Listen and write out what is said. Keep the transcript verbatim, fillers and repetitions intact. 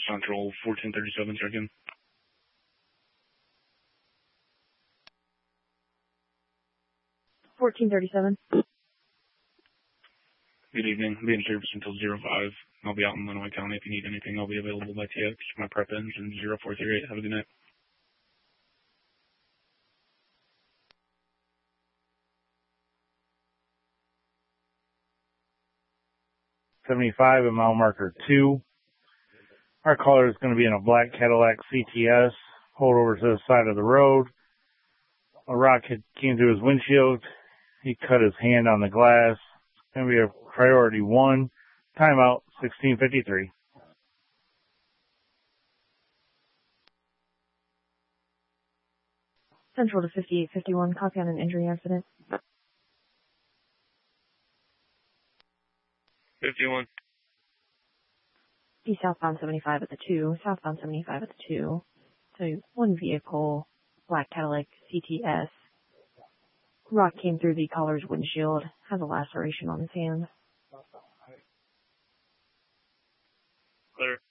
Central, fourteen thirty-seven, check in. fourteen thirty-seven. Good evening. I'll be in service until zero five. I'll be out in Lenawee County. If you need anything, I'll be available by T X. My prep ends in zero four three eight. Have a good night. seventy-five at mile marker two. Our caller is going to be in a black Cadillac C T S, pulled over to the side of the road. A rock had came through his windshield. He cut his hand on the glass. It's going to be a priority one. Timeout sixteen fifty-three. Central to fifty-eight fifty-one, copy on an injury accident. fifty-one. Be southbound seventy-five at the two, southbound seventy-five at the two. So one vehicle, black Cadillac C T S. Rock came through the caller's windshield, has a laceration on his hand. Clear.